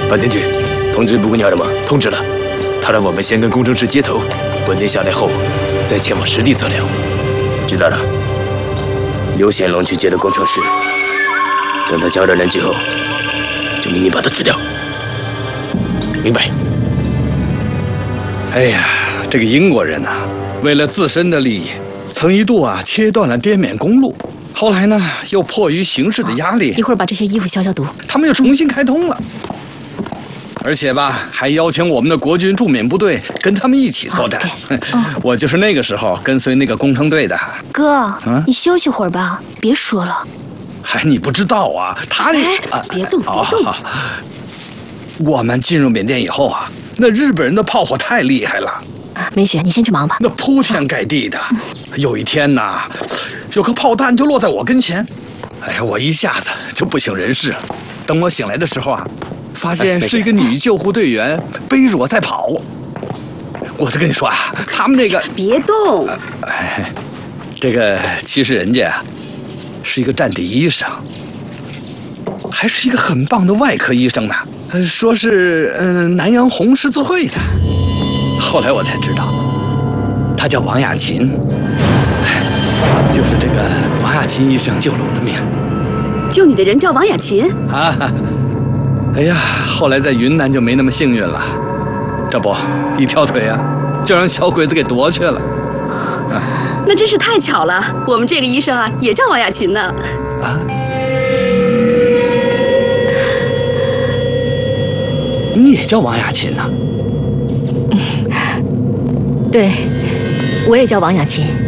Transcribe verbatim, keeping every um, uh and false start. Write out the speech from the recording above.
坂田君，通知布谷鸟了吗？通知了。他让我们先跟工程师接头，稳定下来后，再前往实地测量。知道了。刘显龙去接的工程师，等他交了人之后，就命令把他治掉。明白。 哎呀，这个英国人呐、啊，为了自身的利益，曾一度啊切断了滇缅公路。 后来呢，又迫于形势的压力， 一会儿把这些衣服消消毒。 他们又重新开通了，而且吧，还邀请我们的国军驻缅部队跟他们一起作战。哦、我就是那个时候跟随那个工程队的。 哥，嗯、你休息会儿吧，别说了。 嗨，你不知道啊，他那…… 哎，别动，别动。啊、 我们进入缅甸以后啊，那日本人的炮火太厉害了。 梅雪，你先去忙吧。 那铺天盖地的，有一天呐。 有颗炮弹就落在我跟前，哎呀，我一下子就不省人事。等我醒来的时候啊，发现是一个女救护队员背着我在跑。我就跟你说啊，他们那个别动， 哎，这个其实人家是一个战地医生，还是一个很棒的外科医生呢。说是嗯、呃、南洋红十字会的。后来我才知道，他叫王亚琴。 就是这个王亚琴医生救了我的命， 救你的人叫王亚琴啊！哎呀，后来在云南就没那么幸运了，这不一条腿啊，就让小鬼子给夺去了。 啊、那真是太巧了，我们这个医生啊也叫王亚琴呢。啊？ 你也叫王亚琴呐？ 对，我也叫王亚琴。